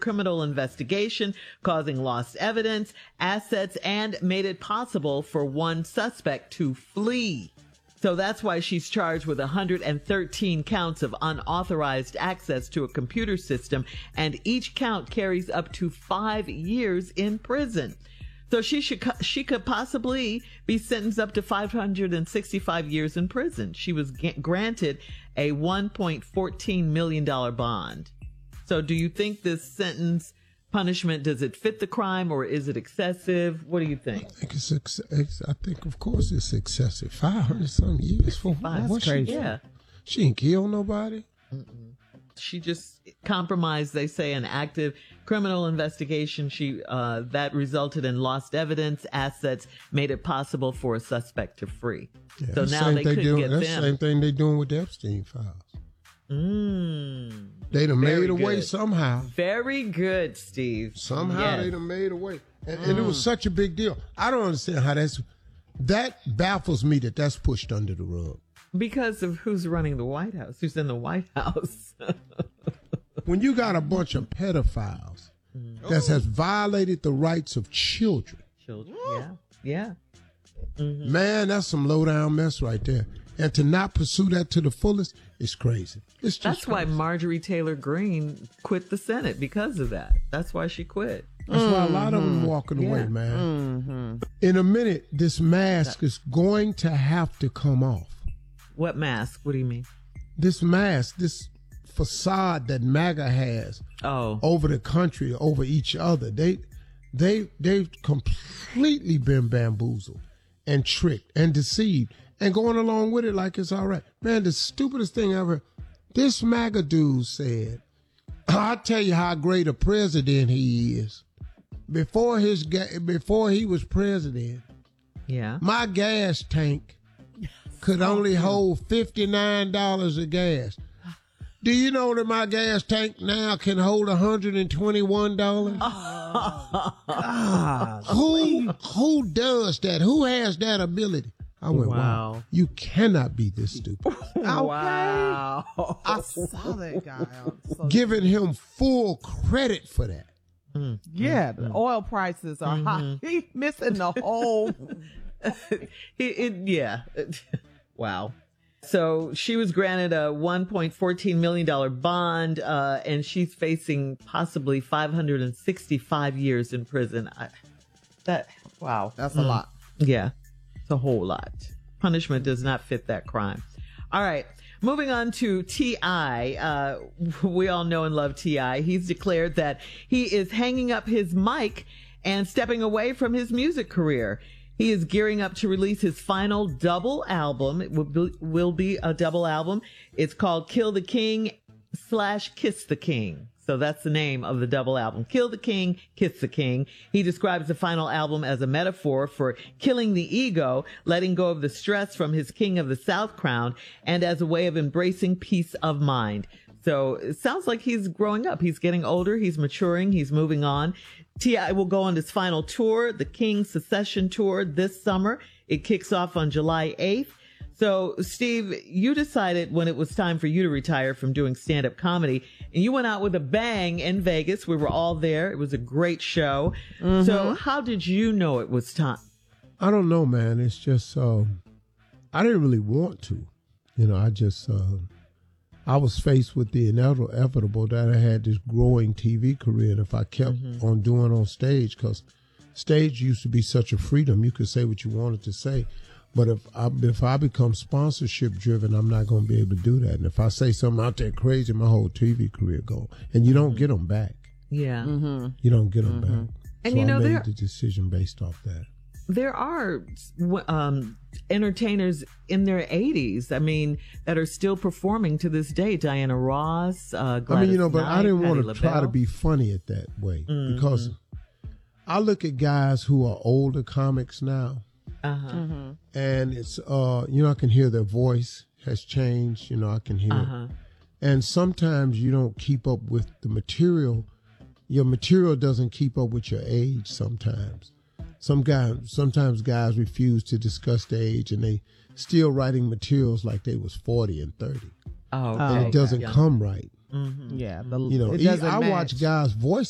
criminal investigation, causing lost evidence, assets, and made it possible for one suspect to flee. So that's why she's charged with 113 counts of unauthorized access to a computer system, and each count carries up to 5 years in prison. So she could possibly be sentenced up to 565 years in prison. She was granted a $1.14 million bond. So do you think this sentence punishment, does it fit the crime or is it excessive? What do you think? I think of course it's excessive. 500-some years for what? Crazy. Yeah. She didn't kill nobody. Mm-mm. She just compromised, they say, an active criminal investigation. That resulted in lost evidence, assets, made it possible for a suspect to flee. Yeah, so now they couldn't get them. That's the same thing they're doing with the Epstein files. They done made a way somehow. Very good, Steve. Somehow they done made a way. And it was such a big deal. I don't understand how that baffles me that's pushed under the rug. Because of who's running the White House, who's in the White House. When you got a bunch of pedophiles that has violated the rights of children. Yeah. Mm-hmm. Man, that's some low-down mess right there. And to not pursue that to the fullest is crazy. It's just That's crazy. why Marjorie Taylor Greene quit the Senate, because of that. That's why she quit. That's why a lot of them walking away, man. In a minute, this mask is going to have to come off. What mask? What do you mean? This mask, this facade that MAGA has over the country, over each other. They've completely been bamboozled and tricked and deceived and going along with it like it's all right. Man, the stupidest thing ever. This MAGA dude said, I'll tell you how great a president he is. Before he was president, my gas tank could only hold $59 of gas. Do you know that my gas tank now can hold $121? Oh, God. Who does that? Who has that ability? I went, wow. You cannot be this stupid. Wow. I saw that guy. Giving him full credit for that. Yeah, the oil prices are high. He's missing the whole... Wow. So she was granted a $1.14 million bond, and she's facing possibly 565 years in prison. Wow. That's a lot. Yeah, it's a whole lot. Punishment does not fit that crime. All right. Moving on to T.I. We all know and love T.I. He's declared that he is hanging up his mic and stepping away from his music career. He is gearing up to release his final double album. It will be a double album. It's called Kill the King / Kiss the King. So that's the name of the double album. Kill the King, Kiss the King. He describes the final album as a metaphor for killing the ego, letting go of the stress from his King of the South crown, and as a way of embracing peace of mind. So it sounds like he's growing up. He's getting older. He's maturing. He's moving on. T.I. will go on his final tour, the King Secession Tour, this summer. It kicks off on July 8th. So, Steve, you decided when it was time for you to retire from doing stand-up comedy, and you went out with a bang in Vegas. We were all there. It was a great show. So how did you know it was time? I don't know, man. It's just, I didn't really want to. I was faced with the inevitable that I had this growing TV career. And if I kept on doing on stage, because stage used to be such a freedom, you could say what you wanted to say. But if I become sponsorship driven, I'm not going to be able to do that. And if I say something out there crazy, my whole TV career gone. And you don't get them back. Yeah. You don't get them back. And so I made the decision based off that. There are entertainers in their 80s, I mean, that are still performing to this day. Diana Ross, Gladys Knight, but I didn't want to Patti try to LaBelle. be funny at that way. Because I look at guys who are older comics now. And it's, I can hear their voice has changed. I can hear it. And sometimes you don't keep up with the material. Your material doesn't keep up with your age sometimes. Sometimes guys refuse to discuss the age, and they still writing materials like they was 40 and 30. Oh, okay. And it doesn't come right. Yeah. I watch guys' voices